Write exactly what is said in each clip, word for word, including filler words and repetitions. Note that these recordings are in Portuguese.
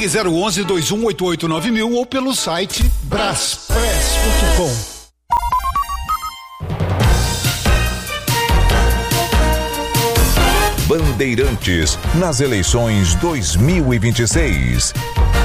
Ligue zero onze, dois um oito oito nove mil ou pelo site braspress ponto com. Bandeirantes nas eleições dois mil e vinte e seis.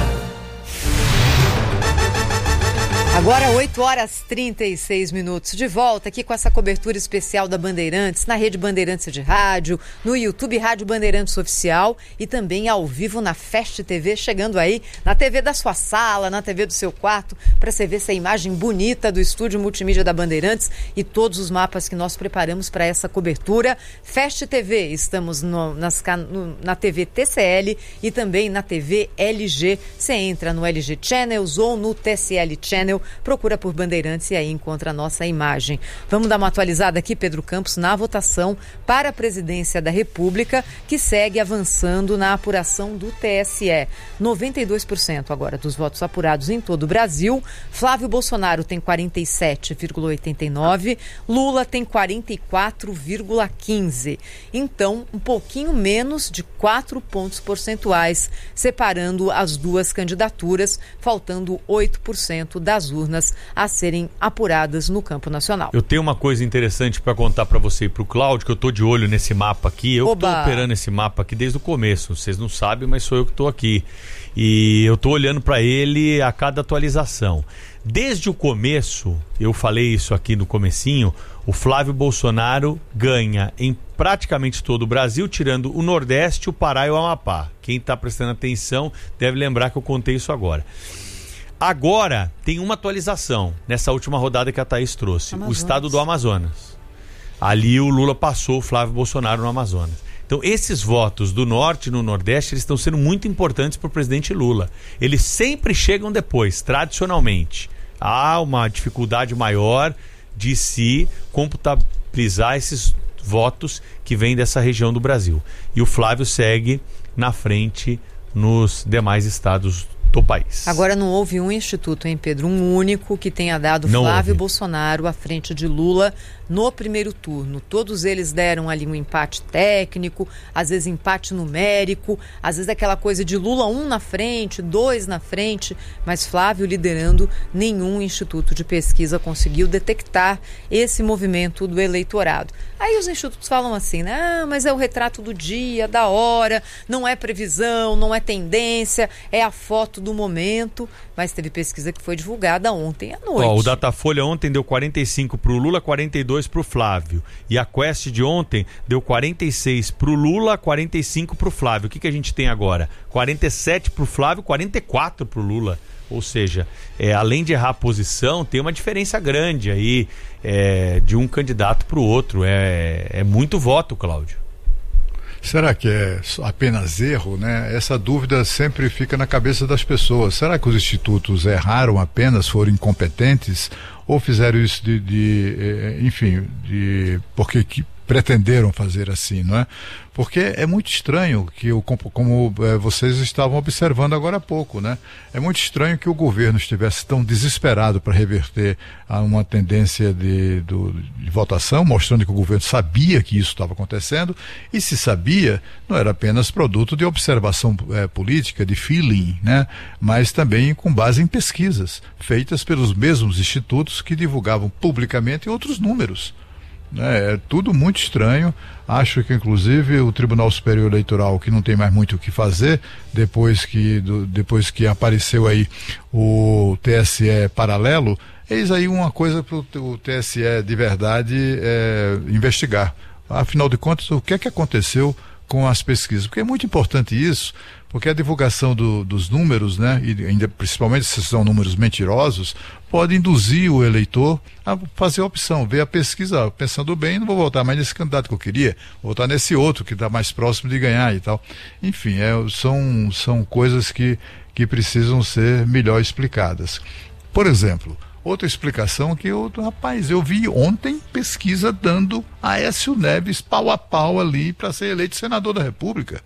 Agora oito horas e trinta e seis minutos, de volta aqui com essa cobertura especial da Bandeirantes, na Rede Bandeirantes de Rádio, no YouTube Rádio Bandeirantes Oficial e também ao vivo na Fast T V, chegando aí na T V da sua sala, na T V do seu quarto, para você ver essa imagem bonita do estúdio multimídia da Bandeirantes e todos os mapas que nós preparamos para essa cobertura. Fast T V, estamos no, nas, no, na T V T C L e também na T V L G. Você entra no L G Channels ou no T C L Channel, procura por Bandeirantes e aí encontra a nossa imagem. Vamos dar uma atualizada aqui, Pedro Campos, na votação para a presidência da República, que segue avançando na apuração do T S E. noventa e dois por cento agora dos votos apurados em todo o Brasil. Flávio Bolsonaro tem quarenta e sete vírgula oitenta e nove, Lula tem quarenta e quatro vírgula quinze. Então, um pouquinho menos de quatro pontos percentuais, separando as duas candidaturas, faltando oito por cento das urnas a serem apuradas no campo nacional. Eu tenho uma coisa interessante para contar para você e para o Cláudio, que eu tô de olho nesse mapa aqui. Eu Oba. tô operando esse mapa aqui desde o começo. Vocês não sabem, mas sou eu que tô aqui. E eu tô olhando para ele a cada atualização. Desde o começo, eu falei isso aqui no comecinho, o Flávio Bolsonaro ganha em praticamente todo o Brasil, tirando o Nordeste, o Pará e o Amapá. Quem está prestando atenção deve lembrar que eu contei isso agora. Agora tem uma atualização nessa última rodada que a Thaís trouxe. Amazonas. O estado do Amazonas. Ali o Lula passou o Flávio Bolsonaro no Amazonas. Então esses votos do Norte e no Nordeste, eles estão sendo muito importantes para o presidente Lula. Eles sempre chegam depois, tradicionalmente. Há uma dificuldade maior de se computabilizar esses votos que vêm dessa região do Brasil. E o Flávio segue na frente nos demais estados do país. Agora não houve um instituto, hein, Pedro? Um único que tenha dado não Flávio houve. Bolsonaro à frente de Lula no primeiro turno. Todos eles deram ali um empate técnico, às vezes empate numérico, às vezes aquela coisa de Lula um na frente, dois na frente, mas Flávio liderando, nenhum instituto de pesquisa conseguiu detectar esse movimento do eleitorado. Aí os institutos falam assim, né? Ah, mas é o retrato do dia, da hora, não é previsão, não é tendência, é a foto do momento, mas teve pesquisa que foi divulgada ontem à noite. Ó, o Datafolha ontem deu quarenta e cinco para o Lula, quarenta e dois para o Flávio. E a Quest de ontem deu quarenta e seis para o Lula, quarenta e cinco para o Flávio. O que, que a gente tem agora? quarenta e sete para o Flávio, quarenta e quatro para o Lula. Ou seja, é, além de errar a posição, tem uma diferença grande aí é, de um candidato para o outro. É, é muito voto, Cláudio. Será que é apenas erro, né? Essa dúvida sempre fica na cabeça das pessoas. Será que os institutos erraram apenas, foram incompetentes ou fizeram isso de, de enfim, de porque que pretenderam fazer assim, não é? Porque é muito estranho que, o, como, como é, vocês estavam observando agora há pouco, né? É muito estranho que o governo estivesse tão desesperado para reverter a uma tendência de, do, de votação, mostrando que o governo sabia que isso estava acontecendo, e se sabia, não era apenas produto de observação é, política, de feeling, né? Mas também com base em pesquisas, feitas pelos mesmos institutos que divulgavam publicamente outros números. É, é tudo muito estranho. Acho que inclusive o Tribunal Superior Eleitoral, que não tem mais muito o que fazer depois que, do, depois que apareceu aí o T S E paralelo, eis aí uma coisa para o T S E de verdade é, investigar. Afinal de contas, o que é que aconteceu com as pesquisas? Porque é muito importante isso, porque a divulgação do, dos números, né, e ainda principalmente se são números mentirosos, pode induzir o eleitor a fazer a opção, ver a pesquisa, pensando bem, não vou votar mais nesse candidato que eu queria, vou votar nesse outro que está mais próximo de ganhar e tal. Enfim, é, são, são coisas que, que precisam ser melhor explicadas. Por exemplo, outra explicação que eu, rapaz, eu vi ontem pesquisa dando Aécio Neves pau a pau ali para ser eleito senador da República.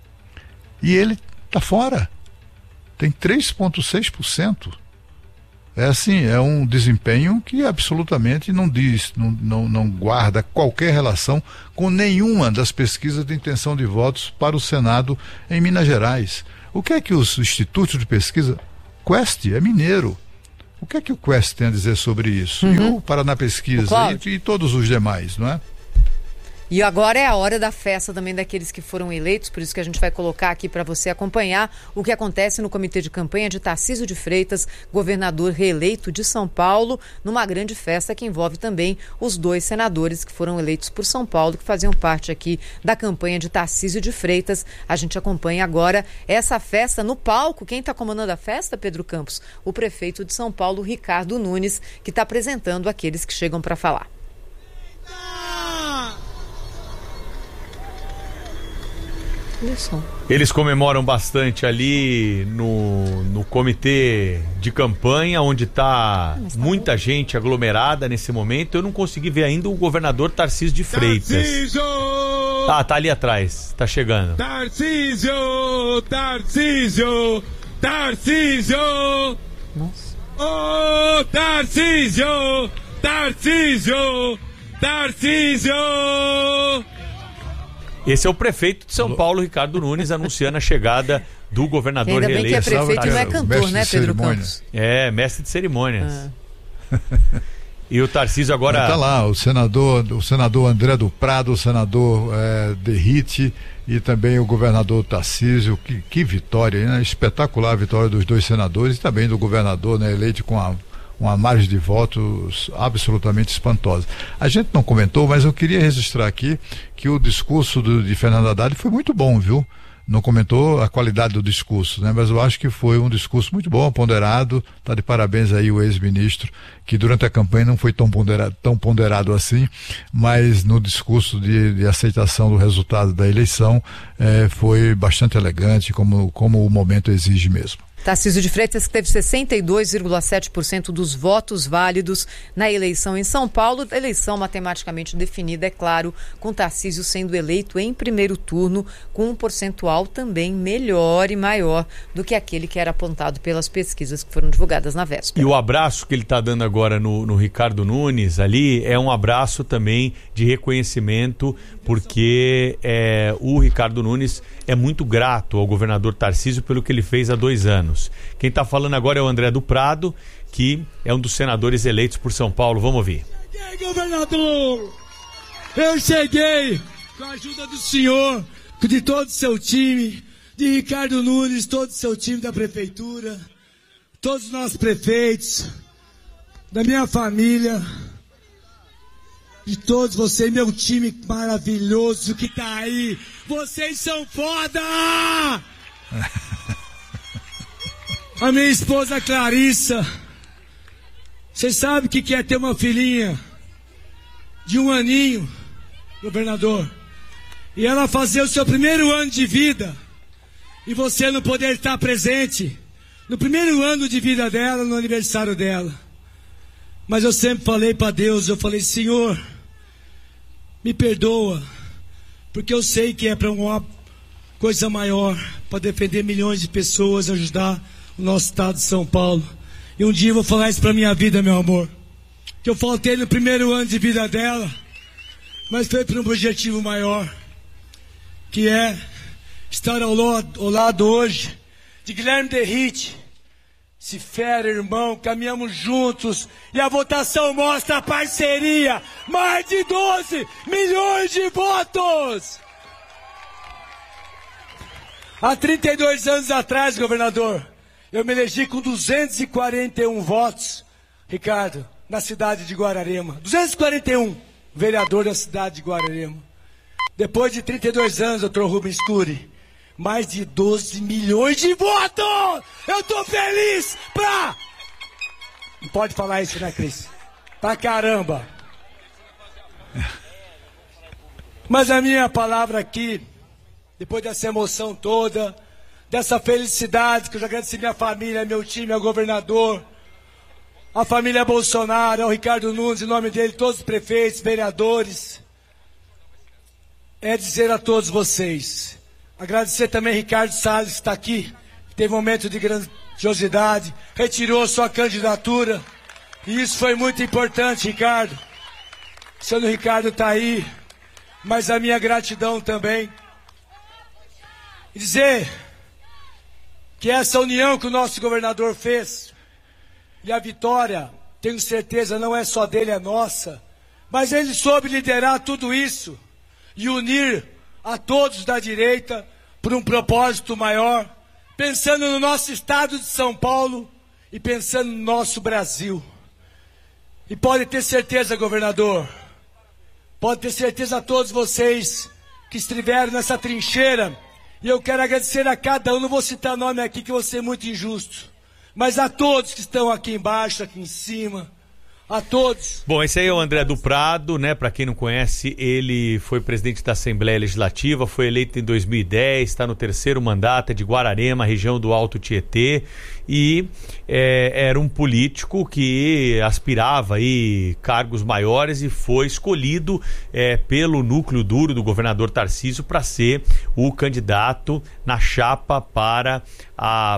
E ele está fora. Tem três vírgula seis por cento. É assim, é um desempenho que absolutamente não diz, não, não, não guarda qualquer relação com nenhuma das pesquisas de intenção de votos para o Senado em Minas Gerais. O que é que os institutos de pesquisa, Quest é mineiro, o que é que o Quest tem a dizer sobre isso? Uhum. E o Paraná Pesquisa e, e todos os demais, não é? E agora é a hora da festa também daqueles que foram eleitos, por isso que a gente vai colocar aqui para você acompanhar o que acontece no comitê de campanha de Tarcísio de Freitas, governador reeleito de São Paulo, numa grande festa que envolve também os dois senadores que foram eleitos por São Paulo, que faziam parte aqui da campanha de Tarcísio de Freitas. A gente acompanha agora essa festa no palco. Quem está comandando a festa, Pedro Campos? O prefeito de São Paulo, Ricardo Nunes, que está apresentando aqueles que chegam para falar. Eles comemoram bastante ali no, no comitê de campanha, onde está muita gente aglomerada nesse momento. Eu não consegui ver ainda o governador Tarcísio de Freitas. Tarcísio! Ah, tá ali atrás, tá chegando. Tarcísio! Tarcísio! Tarcísio! Nossa. Oh, Tarcísio! Tarcísio! Tarcísio! Esse é o prefeito de São Paulo, Ricardo Nunes, anunciando a chegada do governador reeleito. Ainda bem que é prefeito e não é cantor, né, Pedro Campos? É, mestre de cerimônias. Ah. E o Tarcísio agora... Está lá, o senador, o senador André do Prado, o senador é, Derrite e também o governador Tarcísio. Que, que vitória, né? Espetacular a vitória dos dois senadores e também do governador, né, eleito com a... uma margem de votos absolutamente espantosa. A gente não comentou, mas eu queria registrar aqui que o discurso do, de Fernando Haddad foi muito bom, viu? Não comentou a qualidade do discurso, né? Mas eu acho que foi um discurso muito bom, ponderado. Tá de parabéns aí o ex-ministro, que durante a campanha não foi tão ponderado, tão ponderado assim, mas no discurso de, de aceitação do resultado da eleição eh, foi bastante elegante, como, como o momento exige mesmo. Tarcísio de Freitas, que teve sessenta e dois vírgula sete por cento dos votos válidos na eleição em São Paulo. Eleição matematicamente definida, é claro, com Tarcísio sendo eleito em primeiro turno, com um percentual também melhor e maior do que aquele que era apontado pelas pesquisas que foram divulgadas na véspera. E o abraço que ele está dando agora no, no Ricardo Nunes ali é um abraço também de reconhecimento, porque é, o Ricardo Nunes é muito grato ao governador Tarcísio pelo que ele fez há dois anos. Quem está falando agora é o André do Prado, que é um dos senadores eleitos por São Paulo. Vamos ouvir. Cheguei, governador! Eu cheguei com a ajuda do senhor, de todo o seu time, de Ricardo Nunes, todo o seu time da prefeitura, todos os nossos prefeitos, da minha família, de todos vocês, meu time maravilhoso que tá aí. Vocês são foda! A minha esposa Clarissa, vocês sabem o que é ter uma filhinha de um aninho, governador, e ela fazer o seu primeiro ano de vida e você não poder estar presente no primeiro ano de vida dela, no aniversário dela. Mas eu sempre falei para Deus, eu falei, Senhor, me perdoa, porque eu sei que é para uma coisa maior, para defender milhões de pessoas, ajudar o nosso estado de São Paulo. E um dia eu vou falar isso pra minha vida, meu amor, que eu faltei no primeiro ano de vida dela, mas foi para um objetivo maior, que é estar ao lado, ao lado hoje de Guilherme Derrite. Se fera, irmão, caminhamos juntos e a votação mostra a parceria. Mais de doze milhões de votos! Há trinta e dois anos atrás, governador, eu me elegi com duzentos e quarenta e um votos, Ricardo, na cidade de Guararema. duzentos e quarenta e um, vereador da cidade de Guararema. Depois de trinta e dois anos, doutor Rubens Cury, mais de doze milhões de votos! Eu tô feliz pra... Não pode falar isso, né, Cris? Pra caramba! Mas a minha palavra aqui, depois dessa emoção toda, dessa felicidade, que eu já agradeci minha família, meu time, ao governador, a família Bolsonaro, ao Ricardo Nunes, em nome dele, todos os prefeitos, vereadores, é dizer a todos vocês, agradecer também Ricardo Salles, que está aqui, teve um momento de grandiosidade, retirou sua candidatura. E isso foi muito importante, Ricardo. O senhor Ricardo está aí, mas a minha gratidão também. E dizer que essa união que o nosso governador fez, e a vitória, tenho certeza, não é só dele, é nossa, mas ele soube liderar tudo isso e unir a todos da direita por um propósito maior, pensando no nosso estado de São Paulo e pensando no nosso Brasil. E pode ter certeza, governador, pode ter certeza a todos vocês que estiveram nessa trincheira, e eu quero agradecer a cada um, não vou citar nome aqui que eu vou ser muito injusto, mas a todos que estão aqui embaixo, aqui em cima, a todos. Bom, esse aí é o André do Prado, né? Para quem não conhece, ele foi presidente da Assembleia Legislativa, foi eleito em dois mil e dez, está no terceiro mandato, é de Guararema, região do Alto Tietê, e é, era um político que aspirava aí cargos maiores e foi escolhido é, pelo núcleo duro do governador Tarcísio para ser o candidato na chapa para a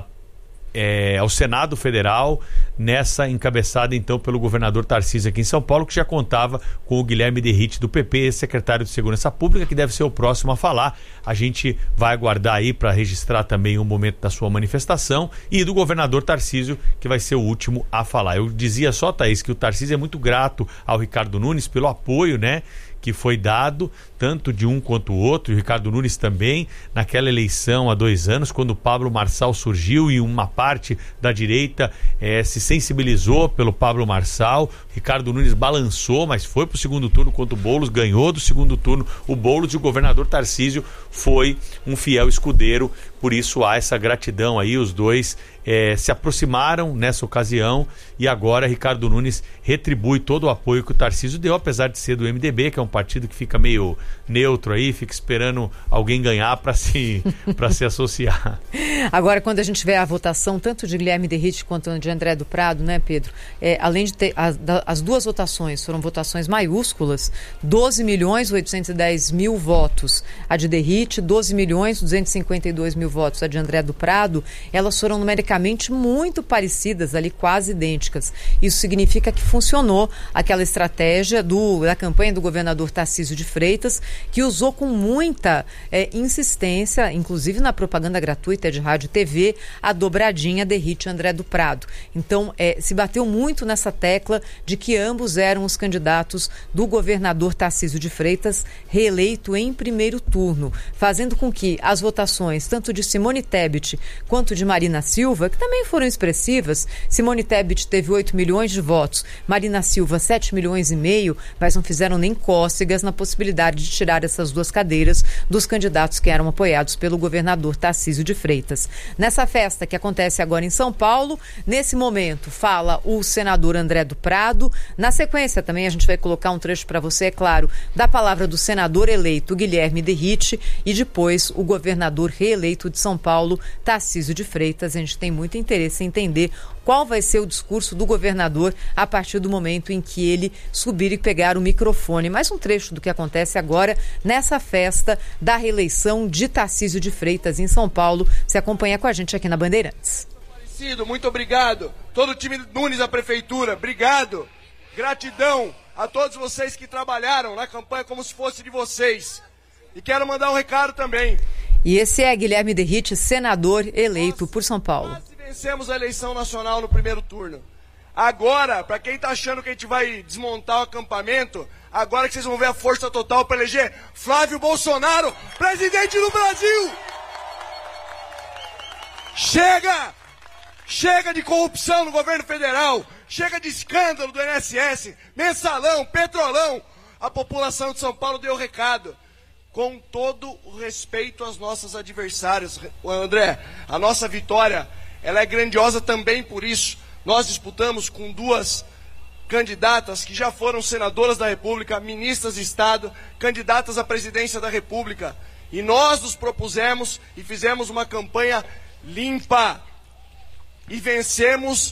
É, ao Senado Federal, nessa encabeçada então pelo governador Tarcísio aqui em São Paulo, que já contava com o Guilherme Derrite do P P, secretário de Segurança Pública, que deve ser o próximo a falar. A gente vai aguardar aí para registrar também o momento da sua manifestação, e do governador Tarcísio, que vai ser o último a falar. Eu dizia só, Thaís, que o Tarcísio é muito grato ao Ricardo Nunes pelo apoio, né, que foi dado, tanto de um quanto o outro, e o Ricardo Nunes também, naquela eleição há dois anos, quando o Pablo Marçal surgiu e uma parte da direita eh, se sensibilizou pelo Pablo Marçal. Ricardo Nunes balançou, mas foi para o segundo turno contra o Boulos, ganhou do segundo turno o Boulos, e o governador Tarcísio foi um fiel escudeiro. Por isso há essa gratidão aí, os dois eh, se aproximaram nessa ocasião, e agora Ricardo Nunes retribui todo o apoio que o Tarcísio deu, apesar de ser do M D B, que é um partido que fica meio neutro aí, fica esperando alguém ganhar para se, para se associar. Agora, quando a gente vê a votação, tanto de Guilherme Derrite quanto de André do Prado, né, Pedro? É, além de ter as, as duas votações, foram votações maiúsculas, doze milhões oitocentos e dez mil votos a de Derrite, doze milhões duzentos e cinquenta e dois mil votos a de André do Prado. Elas foram numericamente muito parecidas, ali quase idênticas. Isso significa que funcionou aquela estratégia do, da campanha do governador Tarcísio de Freitas, que usou com muita é, insistência, inclusive na propaganda gratuita de rádio e T V, a dobradinha Derrite e André do Prado. Então, é, se bateu muito nessa tecla de que ambos eram os candidatos do governador Tarcísio de Freitas, reeleito em primeiro turno, fazendo com que as votações, tanto de Simone Tebet quanto de Marina Silva, que também foram expressivas. Simone Tebet teve oito milhões de votos, Marina Silva sete milhões e meio, mas não fizeram nem cócegas na possibilidade de tirar essas duas cadeiras dos candidatos que eram apoiados pelo governador Tarcísio de Freitas. Nessa festa que acontece agora em São Paulo, nesse momento fala o senador André do Prado. Na sequência também a gente vai colocar um trecho para você, é claro, da palavra do senador eleito Guilherme Derrite, e depois o governador reeleito de São Paulo, Tarcísio de Freitas. A gente tem muito interesse em entender qual vai ser o discurso do governador a partir do momento em que ele subir e pegar o microfone. Mais um trecho do que acontece agora nessa festa da reeleição de Tarcísio de Freitas em São Paulo. Você acompanha com a gente aqui na Bandeirantes. Muito obrigado. Todo o time Nunes da Prefeitura, obrigado. Gratidão a todos vocês que trabalharam na campanha como se fosse de vocês. E quero mandar um recado também. E esse é Guilherme Derrite, senador eleito Nós, por São Paulo. Nós vencemos a eleição nacional no primeiro turno. Agora, para quem está achando que a gente vai desmontar o acampamento, agora que vocês vão ver a força total para eleger Flávio Bolsonaro, presidente do Brasil! Chega! Chega de corrupção no governo federal! Chega de escândalo do I N S S, mensalão, petrolão! A população de São Paulo deu o recado. Com todo o respeito aos nossos adversários, André, a nossa vitória, ela é grandiosa também por isso. Nós disputamos com duas candidatas que já foram senadoras da República, ministras de Estado, candidatas à presidência da República. E nós nos propusemos e fizemos uma campanha limpa. E vencemos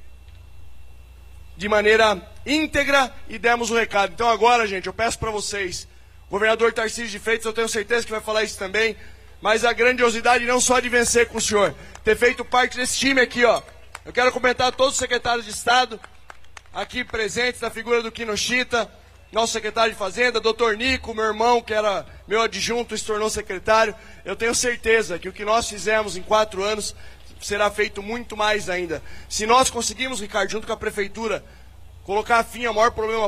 de maneira íntegra e demos o recado. Então agora, gente, eu peço para vocês, governador Tarcísio de Freitas, eu tenho certeza que vai falar isso também, mas a grandiosidade não só de vencer com o senhor, ter feito parte desse time aqui, ó. Eu quero cumprimentar todos os secretários de Estado aqui presentes, na figura do Kinoshita, nosso secretário de Fazenda, doutor Nico, meu irmão, que era meu adjunto, se tornou secretário. Eu tenho certeza que o que nós fizemos em quatro anos será feito muito mais ainda. Se nós conseguimos, Ricardo, junto com a Prefeitura, colocar fim ao maior problema